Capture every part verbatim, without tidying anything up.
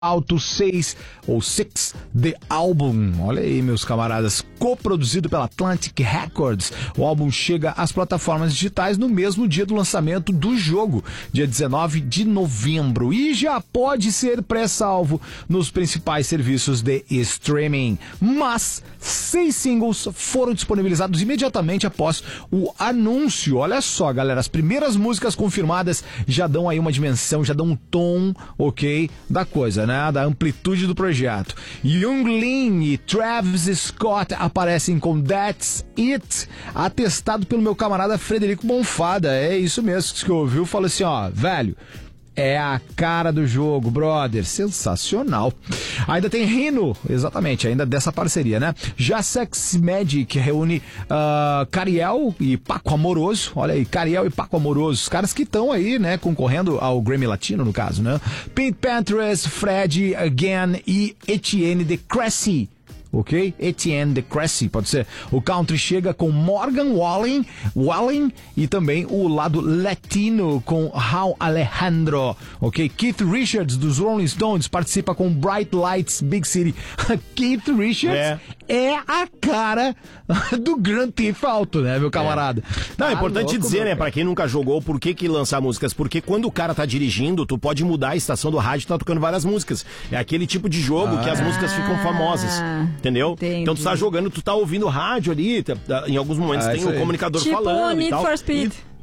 Alto seis ou Six The Album, olha aí meus camaradas, coproduzido pela Atlantic Records. O álbum chega às plataformas digitais no mesmo dia do lançamento do jogo, dia dezenove de novembro, e já pode ser pré-salvo nos principais serviços de streaming. Mas seis singles foram disponibilizados imediatamente após o anúncio. Olha só, galera, as primeiras músicas confirmadas já dão aí uma dimensão, já dão um tom, ok, da coisa, né? Da amplitude do projeto. Yung Lean e Travis Scott aparecem com That's It, atestado pelo meu camarada Frederico Bonfada. É isso mesmo que ouviu, falou assim, ó, velho, é a cara do jogo, brother. Sensacional. Ainda tem Rino, exatamente, ainda dessa parceria, né? Já Sex Magic reúne uh, Cariel e Paco Amoroso. Olha aí, Cariel e Paco Amoroso. Os caras que estão aí, né, concorrendo ao Grammy Latino, no caso, né? Pink Panthers, Fred Again e Etienne de Cressy. Ok? Etienne de Cressy, pode ser. O country chega com Morgan Wallen, Wallen e também o lado latino com Raul Alejandro. Ok? Keith Richards dos Rolling Stones participa com Bright Lights Big City. Keith Richards é. é a cara do Grand Theft Auto, né, meu camarada? É. Não, é importante louco, dizer, né, pra quem nunca jogou, por que que lançar músicas? Porque quando o cara tá dirigindo, tu pode mudar a estação do rádio e tá tocando várias músicas. É aquele tipo de jogo ah. que as músicas ficam famosas. Entendeu? Entendi. Então tu tá jogando, tu tá ouvindo rádio ali, tá, em alguns momentos ah, tem o um comunicador tipo falando Need e tal. For Speed. E...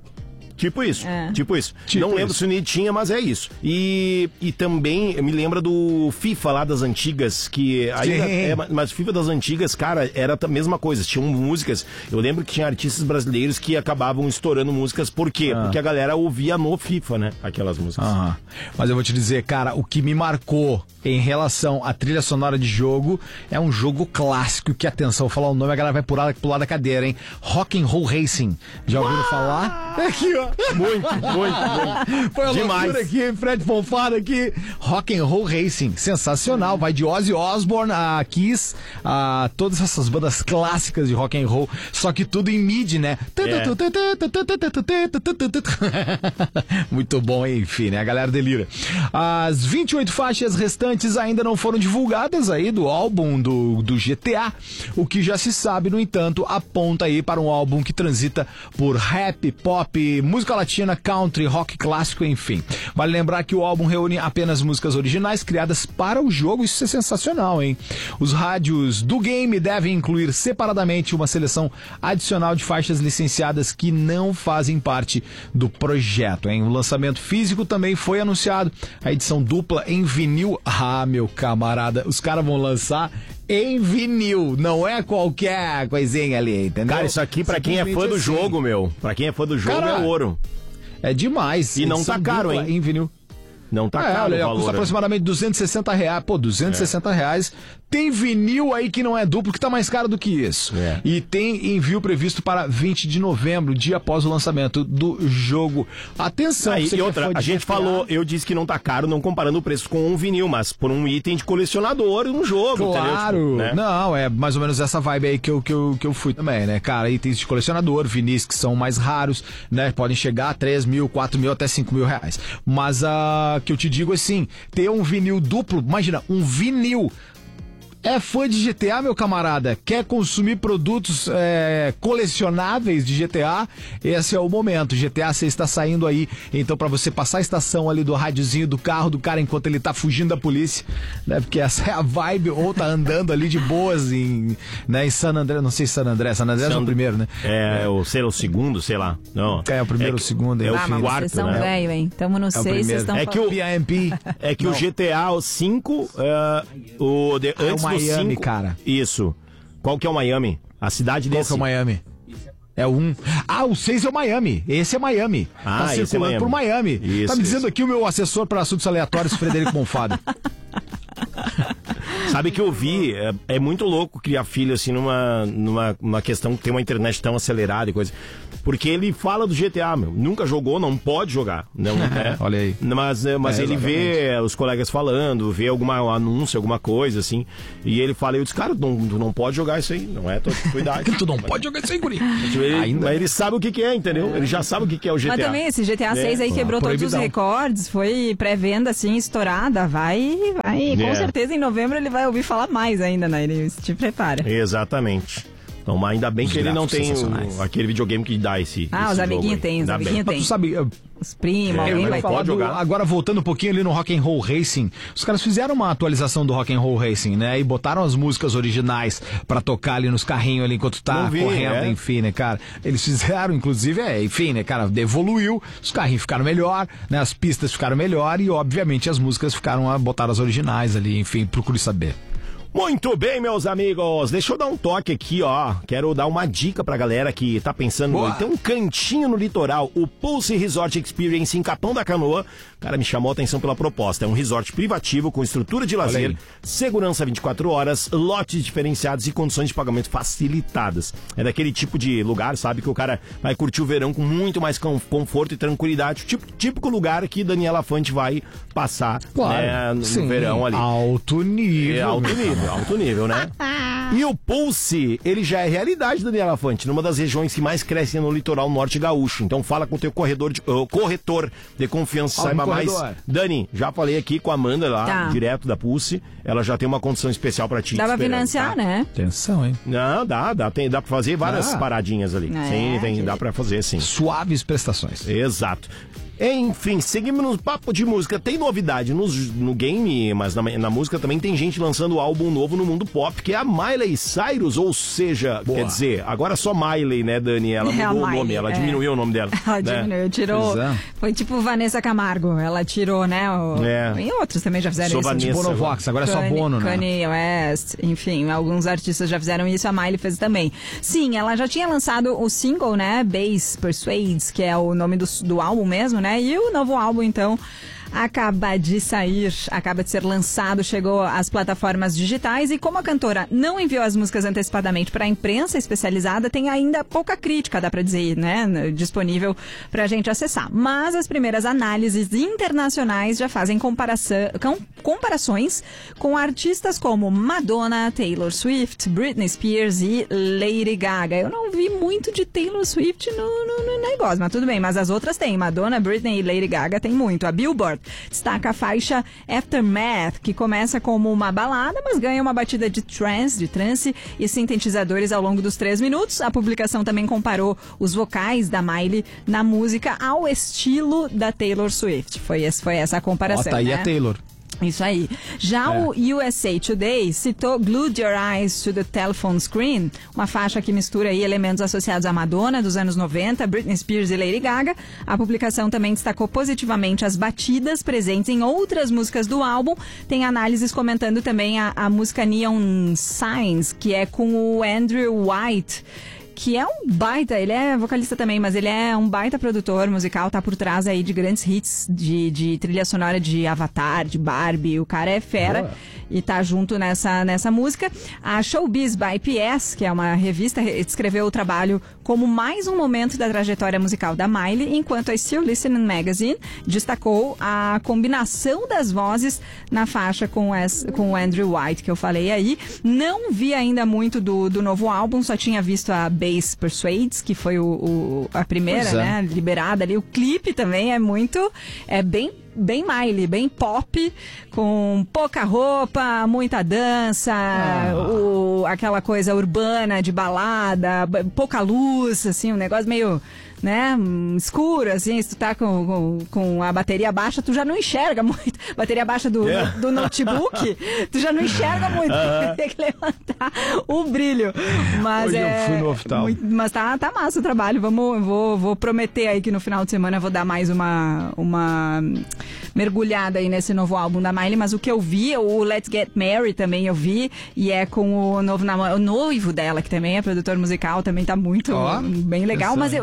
Tipo isso, é. tipo isso. Tipo Não lembro isso. se o Need tinha, mas é isso. E, e também me lembra do FIFA lá das antigas, que ainda é, mas o FIFA das antigas, cara, era a mesma coisa. Tinham músicas, eu lembro que tinha artistas brasileiros que acabavam estourando músicas. Por quê? Ah. Porque a galera ouvia no FIFA, né? Aquelas músicas. Ah. Mas eu vou te dizer, cara, o que me marcou em relação à trilha sonora de jogo é um jogo clássico que, atenção, vou falar o nome, a galera vai pular, pular da cadeira, hein? Rock'n'Roll Racing. Já ouviram Uau! falar? Aqui, ó. Muito, muito, muito. Foi a Demais. loucura aqui, Fred Fonfara aqui. Rock'n'Roll Racing, sensacional. Vai de Ozzy Osbourne a Kiss, a todas essas bandas clássicas de rock'n'roll, só que tudo em mid, né? É. Muito bom, enfim, né? A galera delira. As vinte e oito faixas restantes ainda não foram divulgadas aí do álbum do, do G T A. O que já se sabe, no entanto, aponta aí para um álbum que transita por rap, pop, música latina, country, rock clássico, enfim. Vale lembrar que o álbum reúne apenas músicas originais criadas para o jogo. Isso é sensacional, hein? Os rádios do game devem incluir separadamente uma seleção adicional de faixas licenciadas que não fazem parte do projeto, hein? O lançamento físico também foi anunciado. A edição dupla em vinil. Ah, meu camarada, os caras vão lançar em vinil, não é qualquer coisinha ali, entendeu? Cara, isso aqui pra quem é fã do assim. jogo, meu, pra quem é fã do jogo Cara, é ouro. É demais. E não tá caro, hein? Em vinil. Não tá é, caro olha, o valor, custa né? aproximadamente duzentos e sessenta reais. Pô, duzentos e sessenta é. reais. Tem vinil aí que não é duplo, que tá mais caro do que isso. É. E tem envio previsto para vinte de novembro, dia após o lançamento do jogo. Atenção, ah, e, você e outra, a gente G T A... falou, eu disse que não tá caro, não comparando o preço com um vinil, mas por um item de colecionador, um jogo, claro, entendeu? Tipo, né? Não, é mais ou menos essa vibe aí que eu, que, eu, que eu fui também, né, cara? Itens de colecionador, vinis que são mais raros, né? Podem chegar a três mil, quatro mil, até cinco mil reais. Mas a uh, que eu te digo assim, ter um vinil duplo, imagina, um vinil. É fã de G T A, meu camarada? Quer consumir produtos é, colecionáveis de G T A? Esse é o momento. G T A seis está saindo aí. Então, pra você passar a estação ali do rádiozinho do carro do cara enquanto ele tá fugindo da polícia, né? Porque essa é a vibe. Ou tá andando ali de boas em, né, em San André. Não sei se San André. San André San... é o primeiro, né? É, o, sei lá, o segundo, sei lá. Não. É o primeiro, é que, o segundo. É, é o ah, quarto, vocês são né? velho, hein? Tamo no seis, vocês estão é que o P M P. É que não. O G T A cinco, uh, o de, é antes o Miami, cinco, cara. Isso. Qual que é o Miami? A cidade Qual desse. Qual que é o Miami? É o um. Ah, o seis é o Miami. Esse é Miami. Ah, tá circulando é Miami. por Miami. Isso, tá me isso. dizendo aqui o meu assessor para assuntos aleatórios, Frederico Bonfado. Sabe que eu vi, é, é muito louco criar filho assim numa, numa, numa questão que tem uma internet tão acelerada e coisa. Porque ele fala do G T A, meu. Nunca jogou, não pode jogar. Não, né? Olha aí. Mas, mas é, ele vê os colegas falando, vê alguma anúncio, alguma coisa assim. E ele fala, eu disse, cara, tu não, tu não pode jogar isso aí. Não é tua cuidado. Tu não pode jogar isso aí, guri. Ele, Ainda. Mas ele sabe o que, que é, entendeu? É. Ele já sabe o que, que é o G T A. Mas também esse G T A seis é. aí quebrou ah, todos os recordes. Foi pré-venda assim, estourada. Vai, vai. É. Com certeza em novembro ele vai ouvir falar mais ainda, né? Ele se prepara. Exatamente. Então, mas ainda bem os que ele não tem o, aquele videogame que dá esse. Ah, esse os amiguinhos tem, os amiguinhos tem. Mas tu sabe. Os primos, é, alguém vai pode jogar. Do, agora voltando um pouquinho ali no Rock and Roll Racing, os caras fizeram uma atualização do Rock and Roll Racing, né? E botaram as músicas originais pra tocar ali nos carrinhos ali enquanto tá vi, correndo, é. enfim, né, cara? Eles fizeram, inclusive, é, enfim, né, cara, evoluiu, os carrinhos ficaram melhor, né? As pistas ficaram melhor e, obviamente, as músicas ficaram, botaram as originais ali, enfim, procure saber. Muito bem, meus amigos, deixa eu dar um toque aqui, ó, quero dar uma dica pra galera que tá pensando, Boa. tem um cantinho no litoral, o Pulse Resort Experience em Capão da Canoa, cara, me chamou a atenção pela proposta, é um resort privativo com estrutura de lazer, segurança vinte e quatro horas, lotes diferenciados e condições de pagamento facilitadas, é daquele tipo de lugar, sabe, que o cara vai curtir o verão com muito mais conforto e tranquilidade, tipo, típico lugar que Daniela Fante vai passar, claro, né, no sim, verão ali. Alto nível. É, alto nível. Alto nível, né? E o Pulse, ele já é realidade, Daniela Fante, numa das regiões que mais crescem no litoral norte gaúcho. Então fala com o teu corredor de, uh, corretor de confiança, Fala saiba mais. Dani, já falei aqui com a Amanda lá, tá. direto da Pulse. Ela já tem uma condição especial pra ti. Dá pra financiar, tá? né? Atenção, hein? Não, dá, dá, tem, dá pra fazer várias ah. paradinhas ali. É, sim, tem, que... dá pra fazer, sim. Suaves prestações. Exato. Enfim, seguimos no papo de música. Tem novidade nos, no game, mas na, na música também tem gente lançando álbum novo no mundo pop, que é a Miley Cyrus, ou seja, Boa. quer dizer, agora só Miley, né, Dani? Ela mudou é o Miley, nome, ela é. diminuiu o nome dela. Ela né? diminuiu, tirou. É. Foi tipo Vanessa Camargo, ela tirou, né? O, é. E outros também já fizeram sou isso. Vanessa, tipo Bonovox, agora é só Bono, né? Kanye West, enfim, alguns artistas já fizeram isso, a Miley fez também. Sim, ela já tinha lançado o single, né? Bass Persuades, que é o nome do, do álbum mesmo, né? E o novo álbum, então, acaba de sair, acaba de ser lançado, chegou às plataformas digitais e como a cantora não enviou as músicas antecipadamente para a imprensa especializada, tem ainda pouca crítica, dá para dizer, né, disponível para a gente acessar. Mas as primeiras análises internacionais já fazem comparação, com, comparações com artistas como Madonna, Taylor Swift, Britney Spears e Lady Gaga. Eu não vi muito de Taylor Swift no, no, no negócio, mas tudo bem, mas as outras tem. Madonna, Britney e Lady Gaga tem muito. A Billboard destaca a faixa Aftermath, que começa como uma balada, mas ganha uma batida de trance, de trance e sintetizadores ao longo dos três minutos. A publicação também comparou os vocais da Miley na música ao estilo da Taylor Swift. Foi, esse, foi essa a comparação. Ó, tá aí né? a Taylor. Isso aí. Já é. o U S A Today citou Glued Your Eyes to the Telephone Screen, uma faixa que mistura aí elementos associados à Madonna dos anos noventa, Britney Spears e Lady Gaga. A publicação também destacou positivamente as batidas presentes em outras músicas do álbum. Tem análises comentando também a, a música Neon Signs, que é com o Andrew White, que é um baita, ele é vocalista também, mas ele é um baita produtor musical, tá por trás aí de grandes hits de, de trilha sonora de Avatar, de Barbie, o cara é fera. Boa. E tá junto nessa, nessa música. A Showbiz by P S, que é uma revista, descreveu o trabalho como mais um momento da trajetória musical da Miley, enquanto a Still Listening Magazine destacou a combinação das vozes na faixa com, as, com o Andrew White, que eu falei aí. Não vi ainda muito do, do novo álbum, só tinha visto a Bass Persuades, que foi o, o, a primeira, é. né, liberada ali. O clipe também é muito, é bem bem Miley, bem pop, com pouca roupa, muita dança, ah. o, aquela coisa urbana de balada, pouca luz, assim, um negócio meio, né, escuro, assim, se tu tá com, com, com a bateria baixa, tu já não enxerga muito, bateria baixa do, yeah. do, do notebook, tu já não enxerga muito, uh-huh. tem que levantar o brilho, mas Hoje é, eu fui no hospital. Muito, mas tá, tá massa o trabalho, vamos, vou, vou prometer aí que no final de semana eu vou dar mais uma, uma mergulhada aí nesse novo álbum da Miley, mas o que eu vi, o Let's Get Married também eu vi, e é com o novo o noivo dela, que também é produtor musical, também tá muito oh, bem legal, mas eu, o que eu noto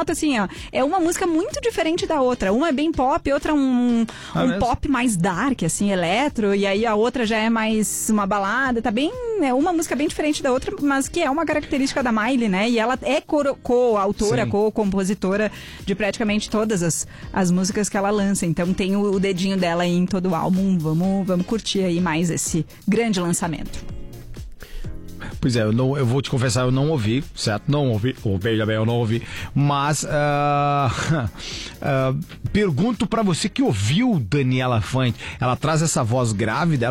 nota assim, ó, é uma música muito diferente da outra. Uma é bem pop, outra um, ah, um pop mais dark, assim, eletro, e aí a outra já é mais uma balada, tá bem, é uma música bem diferente da outra, mas que é uma característica da Miley, né? E ela é co-autora, co-compositora de praticamente todas as, as músicas que ela lança, então tem o, o dedinho dela aí em todo o álbum. Vamos, vamos curtir aí mais esse grande lançamento. Pois é, eu, não, eu vou te confessar, eu não ouvi, certo? Não ouvi, ou veja bem, eu não ouvi. Mas, uh, uh, pergunto pra você que ouviu Daniela Fante, ela traz essa voz grave dela.